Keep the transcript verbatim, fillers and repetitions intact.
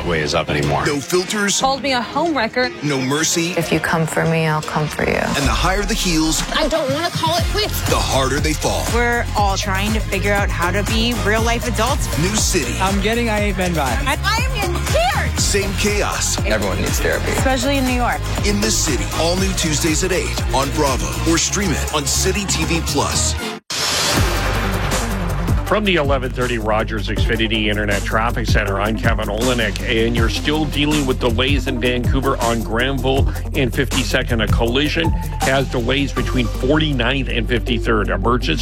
what way is up anymore. No filters. Called me a homewrecker. No mercy. If you come for me, I'll come for you. And the higher the heels, I don't want to call it quits. the harder they fall. We're all trying to figure out how to be real-life adults. New city. I'm getting I Ain't Men vibe. I, I am in tears. Same chaos. Everyone needs therapy. Especially in New York. In the City. All new Tuesdays at eight on Bravo or stream it on City T V Plus. From the eleven thirty Rogers Xfinity Internet Traffic Center, I'm Kevin Olenek, and you're still dealing with delays in Vancouver on Granville and fifty-second. A collision has delays between forty-ninth and fifty-third. Emergency